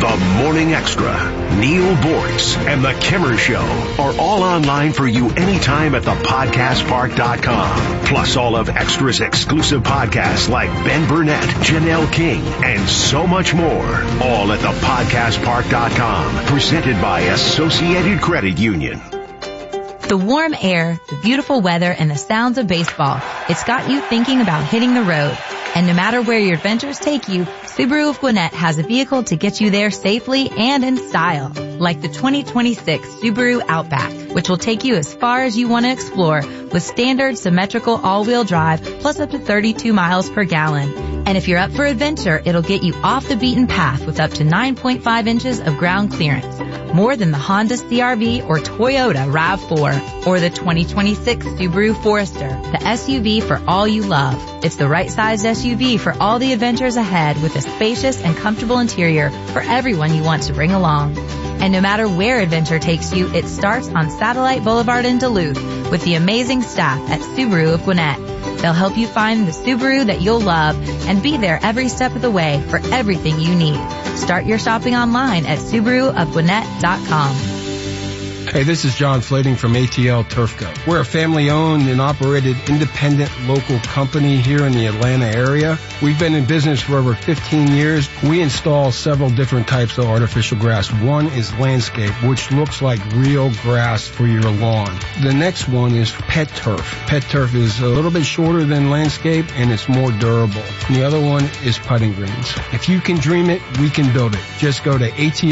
The Morning Extra, Neil Boortz, and The Kimmer Show are all online for you anytime at thepodcastpark.com. Plus all of Extra's exclusive podcasts like Ben Burnett, Janelle King, and so much more. All at thepodcastpark.com. Presented by Associated Credit Union. The warm air, the beautiful weather, and the sounds of baseball. It's got you thinking about hitting the road. And no matter where your adventures take you, Subaru of Gwinnett has a vehicle to get you there safely and in style. Like the 2026 Subaru Outback, which will take you as far as you want to explore with standard symmetrical all-wheel drive plus up to 32 miles per gallon. And if you're up for adventure, it'll get you off the beaten path with up to 9.5 inches of ground clearance. More than the Honda CR-V or Toyota RAV4 or the 2026 Subaru Forester, the SUV for all you love. It's the right sized SUV for all the adventures ahead with a spacious and comfortable interior for everyone you want to bring along. And no matter where adventure takes you, it starts on Satellite Boulevard in Duluth with the amazing staff at Subaru of Gwinnett. They'll help you find the Subaru that you'll love and be there every step of the way for everything you need. Start your shopping online at SubaruofGwinnett.com. Hey, this is John Flading from ATL Turfco. We're a family-owned and operated independent local company here in the Atlanta area. We've been in business for over 15 years. We install several different types of artificial grass. One is landscape, which looks like real grass for your lawn. The next one is pet turf. Pet turf is a little bit shorter than landscape, and it's more durable. And the other one is putting greens. If you can dream it, we can build it. Just go to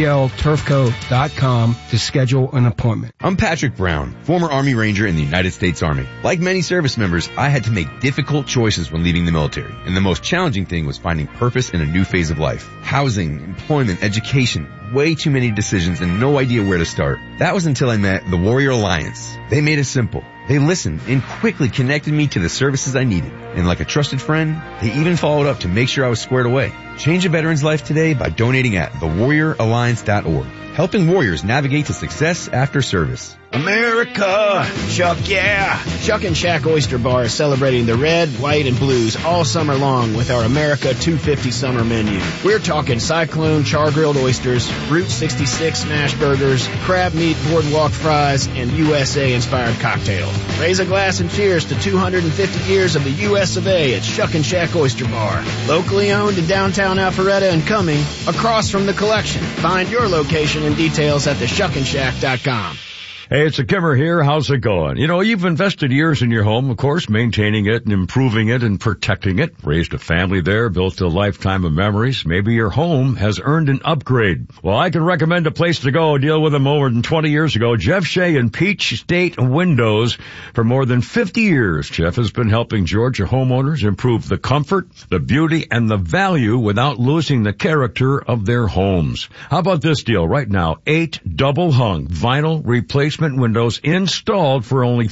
atlturfco.com to schedule an appointment. I'm Patrick Brown, former Army Ranger in the United States Army. Like many service members, I had to make difficult choices when leaving the military, and the most challenging thing was finding purpose in a new phase of life. Housing, employment, education, way too many decisions and no idea where to start. That was until I met the Warrior Alliance. They made it simple. They listened and quickly connected me to the services I needed. And like a trusted friend, they even followed up to make sure I was squared away. Change a veteran's life today by donating at thewarrioralliance.org. Helping warriors navigate to success after service. America! Shuck, yeah! Shuck and Shack Oyster Bar is celebrating the red, white, and blues all summer long with our America 250 summer menu. We're talking Cyclone char-grilled oysters, Route 66 smash burgers, crab meat boardwalk fries, and USA-inspired cocktails. Raise a glass and cheers to 250 years of the U.S. of A. at Shuck and Shack Oyster Bar. Locally owned in downtown Alpharetta and Cumming, across from the collection. Find your location and details at theshuckandshack.com. Hey, it's a Kimmer here. How's it going? You know, you've invested years in your home, of course, maintaining it and improving it and protecting it. Raised a family there, built a lifetime of memories. Maybe your home has earned an upgrade. Well, I can recommend a place to go. Deal with them more than 20 years ago. Jeff Shea and Peach State Windows. For more than 50 years, Jeff has been helping Georgia homeowners improve the comfort, the beauty, and the value without losing the character of their homes. How about this deal right now? 8 double-hung vinyl replacement windows installed for only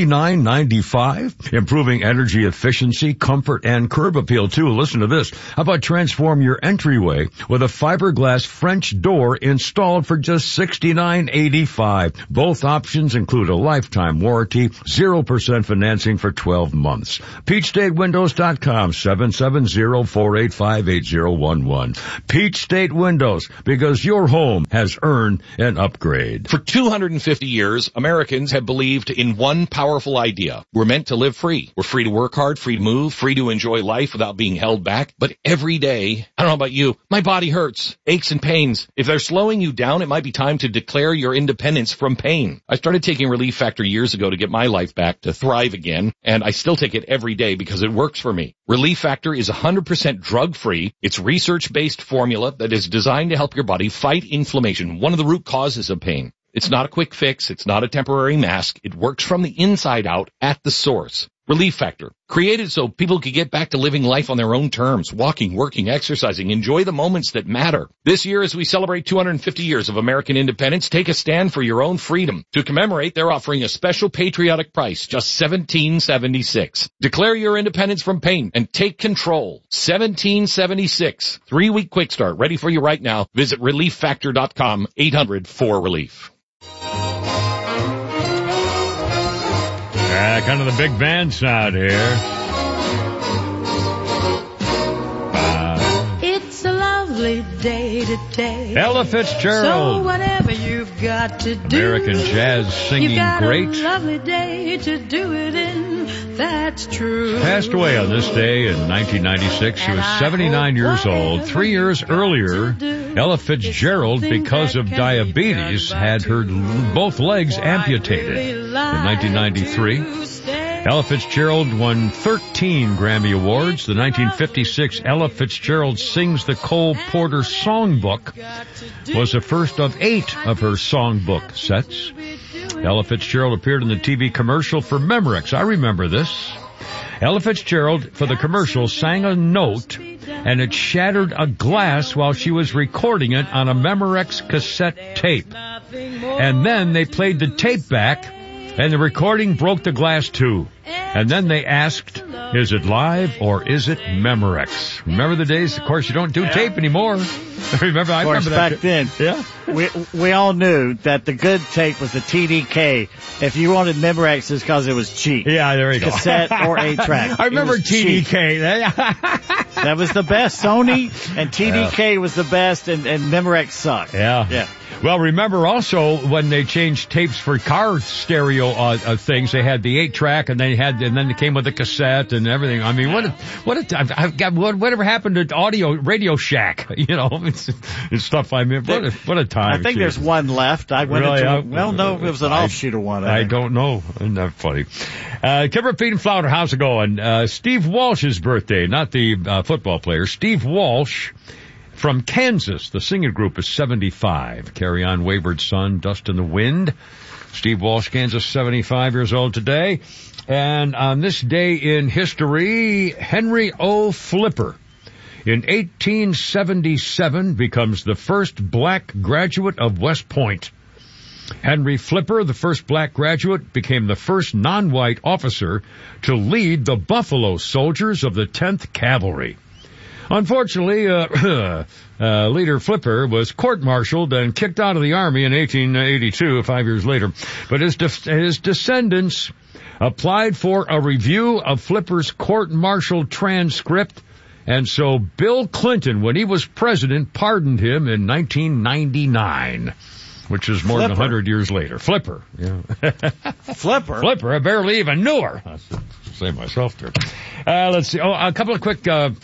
$39.95, improving energy efficiency, comfort, and curb appeal too. Listen to this. How about transform your entryway with a fiberglass French door installed for just $69.85. Both options include a lifetime warranty, 0% financing for 12 months. PeachStateWindows.com, 770-485-8011. Peach State Windows, because your home has earned an upgrade. For 250 years, Americans have believed in one powerful idea. We're meant to live free. We're free to work hard, free to move, free to enjoy life without being held back. But every day, I don't know about you, my body hurts, aches and pains. If they're slowing you down, it might be time to declare your independence from pain. I started taking Relief Factor years ago to get my life back, to thrive again, and I still take it every day because it works for me. Relief Factor is 100% drug-free. It's research-based formula that is designed to help your body fight inflammation, one of the root causes of pain. It's not a quick fix. It's not a temporary mask. It works from the inside out at the source. Relief Factor, created so people could get back to living life on their own terms, walking, working, exercising, enjoy the moments that matter. This year, as we celebrate 250 years of American independence, take a stand for your own freedom. To commemorate, they're offering a special patriotic price, just $17.76. Declare your independence from pain and take control. $17.76. 3-week quick start, ready for you right now. Visit ReliefFactor.com, 800-4RELIEF. Kind of the big band sound here. It's a lovely day to day. Ella Fitzgerald. So whatever you've got to do, American jazz singing you've got great. a lovely day to do it in. That's true. Passed away on this day in 1996. She was 79 years old. 3 years earlier, Ella Fitzgerald, because of diabetes, had her both legs amputated. In 1993, Ella Fitzgerald won 13 Grammy Awards. The 1956 Ella Fitzgerald Sings the Cole Porter Songbook was the first of 8 of her songbook sets. Ella Fitzgerald appeared in the TV commercial for Memorex. I remember this. Ella Fitzgerald, for the commercial, sang a note, and it shattered a glass while she was recording it on a Memorex cassette tape. And then they played the tape back, and the recording broke the glass too. And then they asked, is it live or is it Memorex? Remember the days? Of course, you don't do tape anymore. I remember that. Back then, yeah, we all knew that the good tape was the TDK. If you wanted Memorex, it's because it was cheap. Yeah, there you go. Cassette or 8-track. I remember TDK. That was the best. Sony and TDK was the best, and Memorex sucked. Yeah. Well, remember also when they changed tapes for car stereo things, they had the 8-track, and then they came with the cassette and everything. I mean, whatever happened to Radio Shack? You know, it's stuff. I mean, what a time. I think there's one left. I went no, it was an offshoot of one. I don't know. Isn't that funny? Kimber Feed and Flounder, how's it going? Steve Walsh's birthday, not the football player. Steve Walsh from Kansas. The singing group is 75. Carry On Wayward Son, Dust in the Wind. Steve Walsh, Kansas, 75 years old today. And on this day in history, Henry O. Flipper, in 1877, becomes the first black graduate of West Point. Henry Flipper, the first black graduate, became the first non-white officer to lead the Buffalo Soldiers of the 10th Cavalry. Unfortunately, Leader Flipper was court-martialed and kicked out of the Army in 1882, 5 years later. But his descendants applied for a review of Flipper's court-martial transcript, and so Bill Clinton, when he was president, pardoned him in 1999. Which is more than 100 years later. Flipper. Yeah. Flipper? Flipper, I barely even knew her. I say myself there. Let's see. A couple of quick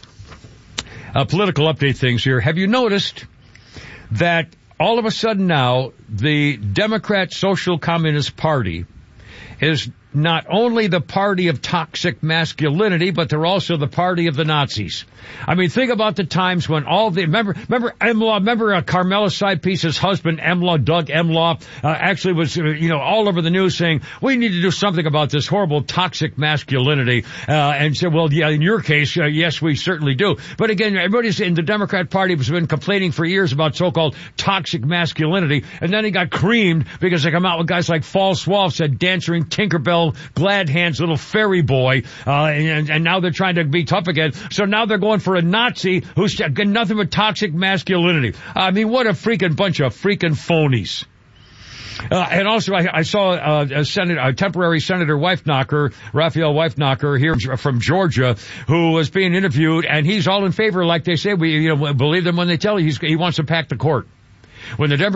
political update things here. Have you noticed that all of a sudden now the Democrat Social Communist Party is not only the party of toxic masculinity, but they're also the party of the Nazis. I mean, think about the times when remember Carmela Sidepiece's husband, Doug Emlaw, actually was, all over the news saying, we need to do something about this horrible toxic masculinity, and said, well, yeah, in your case, yes, we certainly do. But again, everybody's in the Democrat Party has been complaining for years about so-called toxic masculinity, and then he got creamed because they come out with guys like False Wolf, said Dancing Tinkerbell, Glad Hands, little fairy boy, and now they're trying to be tough again. So now they're going for a Nazi who's got nothing but toxic masculinity. I mean, what a freaking bunch of freaking phonies. And also, I saw a temporary Senator Weifnacher, Raphael Weifnacher, here from Georgia, who was being interviewed, and he's all in favor, like they say. We believe them when they tell you he wants to pack the court. When the Democrats